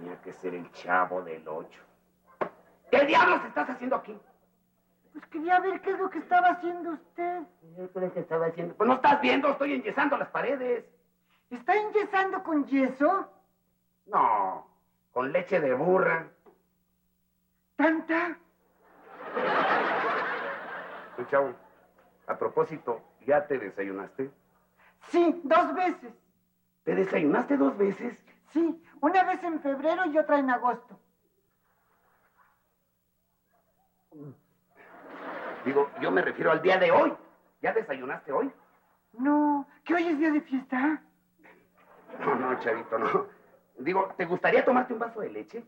Tenía que ser el Chavo del 8. ¿Qué diablos estás haciendo aquí? Pues quería ver qué es lo que estaba haciendo usted. ¿Qué crees que estaba haciendo? Pues no estás viendo, estoy enyesando las paredes. ¿Está enyesando con yeso? No, con leche de burra. ¿Tanta? Tú, Chavo, a propósito, ¿ya te desayunaste? Sí, 2 veces. ¿Te desayunaste 2 veces? Sí, una vez en febrero y otra en agosto. Digo, yo me refiero al día de hoy. ¿Ya desayunaste hoy? No, ¿que hoy es día de fiesta? No, Chavito, no. Digo, ¿te gustaría tomarte un vaso de leche?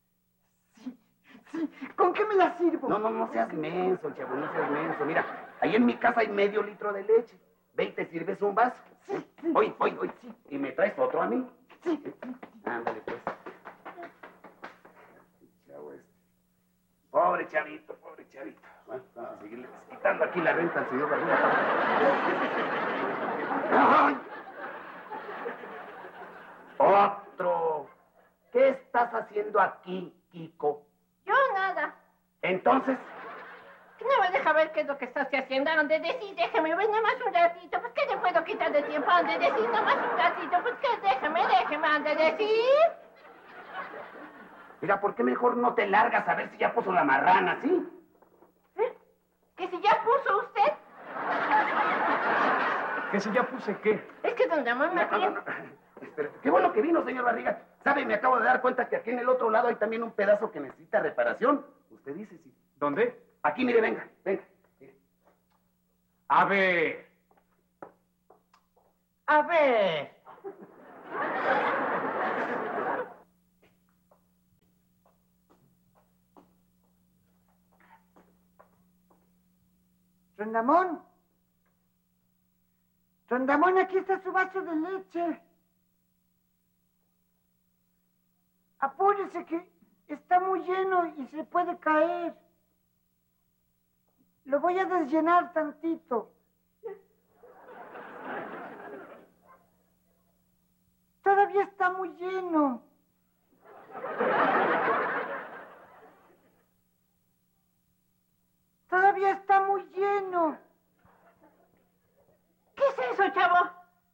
Sí, ¿con qué me la sirvo? No seas menso, Chavo, no seas menso. Mira, ahí en mi casa hay medio litro de leche. Ve y te sirves un vaso. Sí. Hoy. Sí. ¿Y me traes otro a mí? Sí. Ándale, pues. Chavo este. Pobre Chavito. Bueno, vamos a seguirle quitando aquí la renta al señor Barriga. ¡Ay! ¡Otro! ¿Qué estás haciendo aquí, Kiko? Yo nada. Entonces, No me deja ver qué es lo que estás haciendo. Donde decís, déjeme ver nomás un ratito. Pues que le puedo quitar de tiempo. Donde decís nomás un ratito. Pues que déjeme, donde decís. mira, ¿por qué mejor no te largas a ver si ya puso la marrana, sí? ¿Que si ya puso usted? ¿Que si ya puse qué? Es que don Ramón me pide... No. Espera, qué bueno que vino, señor Barriga. ¿Sabe? Me acabo de dar cuenta que aquí en el otro lado hay también un pedazo que necesita reparación. Usted dice sí. ¿Dónde? Aquí, mire, venga. Mire. A ver. Rondamón, aquí está su vaso de leche. Apúrese que está muy lleno y se puede caer. Lo voy a desllenar tantito. Todavía está muy lleno. Todavía está muy lleno. ¿Qué es eso, chavo?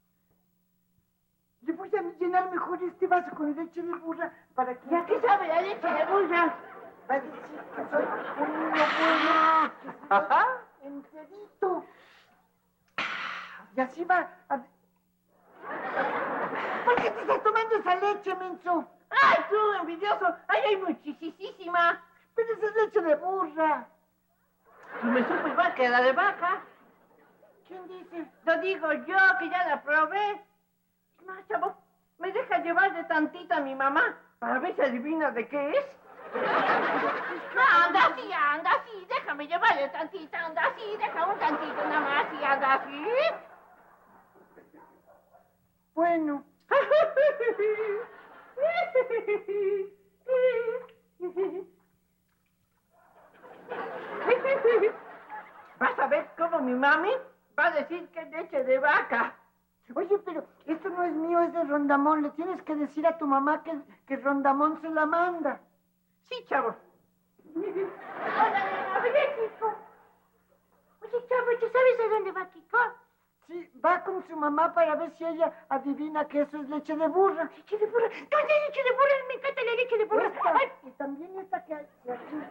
Le voy a llenar mejor este vaso con leche de burra para que... ¿Ya qué sabe la leche de burra? Va a decir que soy un niño bueno, que soy enterito. Y así va a... ¿Por qué te estás tomando esa leche, menso? ¡Ay, tú, envidioso! ¡Ay, hay muchísima! Pero esa es leche de burra. Y me supo igual que la de vaca. ¿Quién dice? Lo digo yo, que ya la probé. No, chavo, me deja llevar de tantito a mi mamá para ver si adivina de qué es. No, anda así, déjame llevarle tantito, anda así, deja un tantito nada más y anda así. Bueno. Vas a ver cómo mi mami va a decir que es leche de vaca. Oye, pero esto no es mío, es de Rondamón. Le tienes que decir a tu mamá que Rondamón se la manda. Sí, chavo. Hola, nena, oye, Kiko. Oye, chavo, ¿tú sabes a dónde va Kiko? Sí, va con su mamá para ver si ella adivina que eso es leche de burra. ¿Leche de burra? ¿Dónde hay leche de burra? Me encanta la leche de burra. Esta, Ay. y también esta que aquí.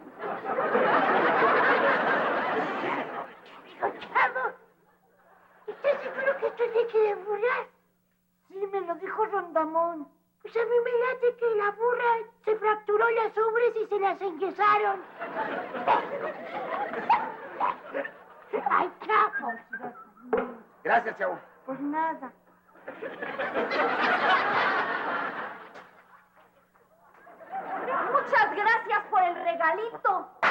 Amigo chavo, ¿estás seguro que esto es leche de burra? Sí, me lo dijo Rondamón. Pues a mí me late que la burra se fracturó las ubres y se las enyesaron. Ay, chavo. Gracias, Chavo. Pues nada. Muchas gracias por el regalito.